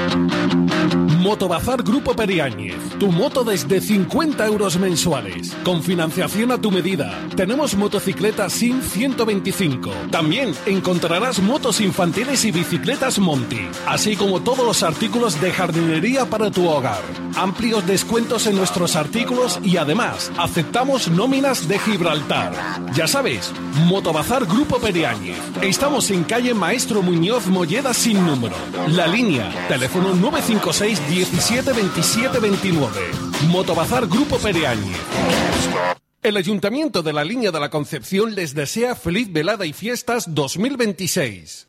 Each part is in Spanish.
Motobazar Grupo Periáñez. Tu moto desde 50 euros mensuales. Con financiación a tu medida. Tenemos motocicletas SIN 125. También encontrarás motos infantiles y bicicletas Monty. Así como todos los artículos de jardinería para tu hogar. Amplios descuentos en nuestros artículos y además aceptamos nóminas de Gibraltar. Ya sabes, Motobazar Grupo Periáñez. Estamos en calle Maestro Muñoz Molleda sin número. La línea, teléfono 956 17 27 29. Motobazar Grupo Periáñez. El Ayuntamiento de la Línea de la Concepción les desea feliz velada y fiestas 2026.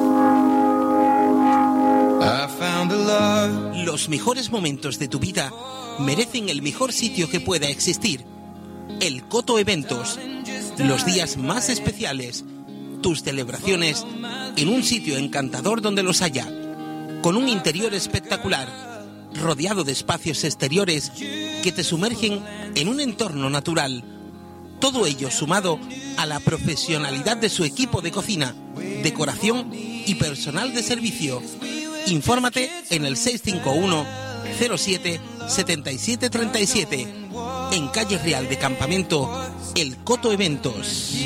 Los mejores momentos de tu vida merecen el mejor sitio que pueda existir. El Coto Eventos. Los días más especiales. Tus celebraciones en un sitio encantador donde los haya. Con un interior espectacular, rodeado de espacios exteriores que te sumergen en un entorno natural. Todo ello sumado a la profesionalidad de su equipo de cocina, decoración y personal de servicio. Infórmate en el 651 07 77 37. En calle Real de Campamento, El Coto Eventos.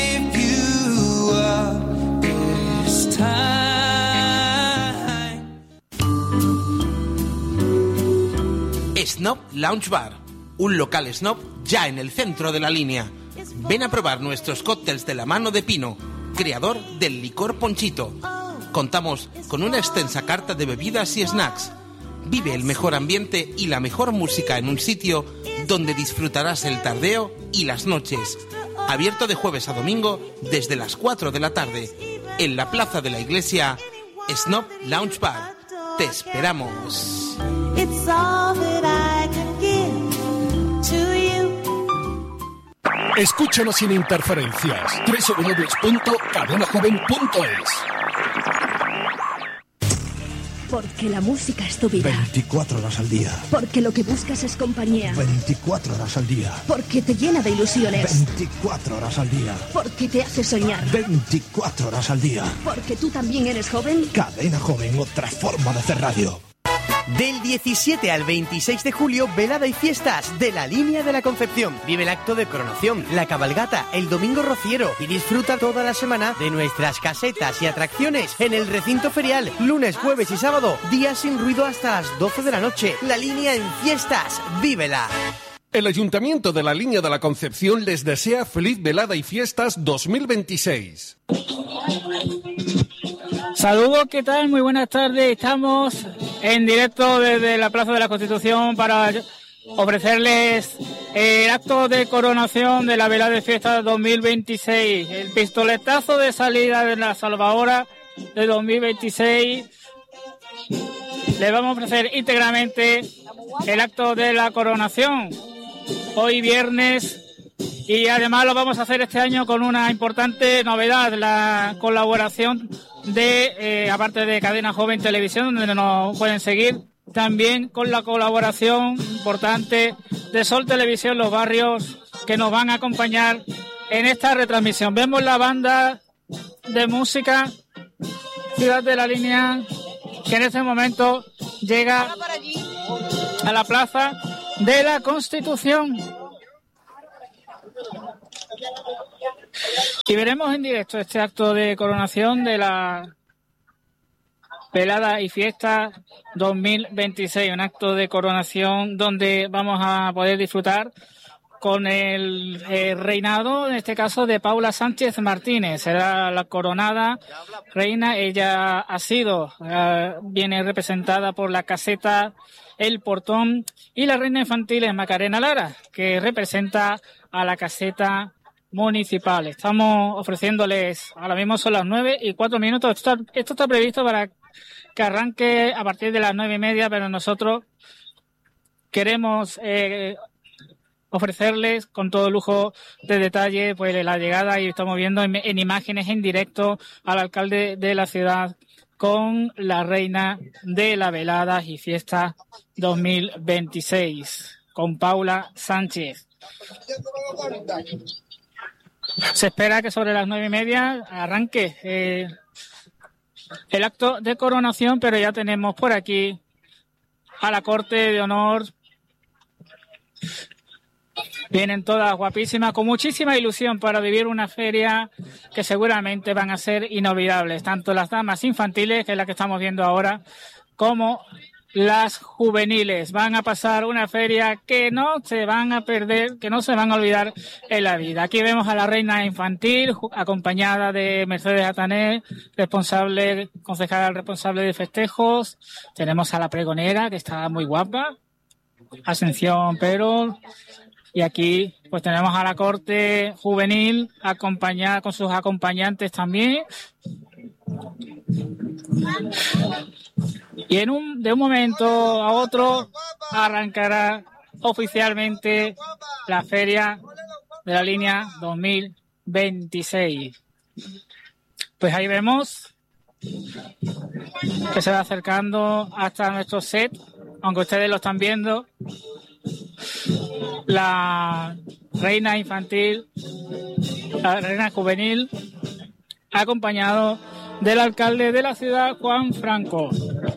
Snob Lounge Bar, un local snob ya en el centro de la Línea. Ven a probar nuestros cócteles de la mano de Pino, creador del licor Ponchito. Contamos con una extensa carta de bebidas y snacks. Vive el mejor ambiente y la mejor música en un sitio donde disfrutarás el tardeo y las noches. Abierto de jueves a domingo desde las 4 de la tarde. En la plaza de la iglesia, Snob Lounge Bar. Te esperamos. Escúchanos sin interferencias. www.cadenajoven.es. Porque la música es tu vida. 24 horas al día. Porque lo que buscas es compañía. 24 horas al día. Porque te llena de ilusiones. 24 horas al día. Porque te hace soñar. 24 horas al día. Porque tú también eres joven. Cadena Joven, otra forma de hacer radio. Del 17 al 26 de julio, velada y fiestas de la Línea de la Concepción. Vive el acto de coronación, la cabalgata, el domingo rociero y disfruta toda la semana de nuestras casetas y atracciones en el recinto ferial. Lunes, jueves y sábado, días sin ruido hasta las 12 de la noche. La Línea en fiestas, vívela. El Ayuntamiento de la Línea de la Concepción les desea feliz velada y fiestas 2026. Saludos, ¿qué tal? Muy buenas tardes. Estamos en directo desde la Plaza de la Constitución para ofrecerles el acto de coronación de la velada de fiesta 2026. El pistoletazo de salida de la salvahora de 2026. Les vamos a ofrecer íntegramente el acto de la coronación hoy viernes. Y además lo vamos a hacer este año con una importante novedad, la colaboración de, aparte de Cadena Joven Televisión, donde nos pueden seguir, también con la colaboración importante de Sol Televisión, Los Barrios, que nos van a acompañar en esta retransmisión. Vemos la banda de música Ciudad de la Línea, que en este momento llega a la Plaza de la Constitución. Y veremos en directo este acto de coronación de la velada y fiesta 2026, un acto de coronación donde vamos a poder disfrutar con el reinado, en este caso, de Paula Sánchez Martínez. Será la coronada reina. Ella ha sido, viene representada por la caseta El Portón, y la reina infantil es Macarena Lara, que representa a la caseta municipal. Estamos ofreciéndoles, ahora mismo son las 9:04. Esto está previsto para que arranque a partir de las 9:30, pero nosotros queremos ofrecerles con todo lujo de detalle pues la llegada, y estamos viendo en imágenes en directo al alcalde de la ciudad con la reina de la velada y fiesta 2026, con Paula Sánchez. Se espera que sobre las 9:30 arranque el acto de coronación, pero ya tenemos por aquí a la corte de honor. Vienen todas guapísimas, con muchísima ilusión para vivir una feria que seguramente van a ser inolvidables, tanto las damas infantiles, que es la que estamos viendo ahora, como las juveniles. Van a pasar una feria que no se van a perder, que no se van a olvidar en la vida. Aquí vemos a la reina infantil, acompañada de Mercedes Atané, concejal responsable de festejos. Tenemos a la pregonera, que está muy guapa, Ascensión Pero. Y aquí pues tenemos a la corte juvenil acompañada con sus acompañantes también. Y de un momento a otro arrancará oficialmente la feria de la línea 2026. Pues ahí vemos que se va acercando hasta nuestro set, aunque ustedes lo están viendo. La reina infantil, la reina juvenil, acompañado del alcalde de la ciudad, Juan Franco.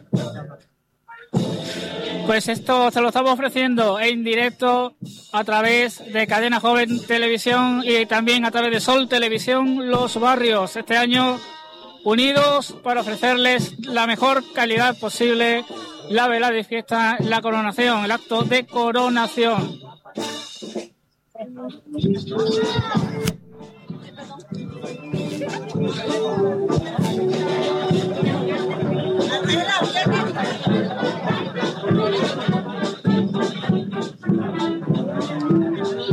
Pues esto se lo estamos ofreciendo en directo a través de Cadena Joven Televisión y también a través de Sol Televisión Los Barrios. Este año unidos para ofrecerles la mejor calidad posible, la velada de fiesta, la coronación, el acto de coronación.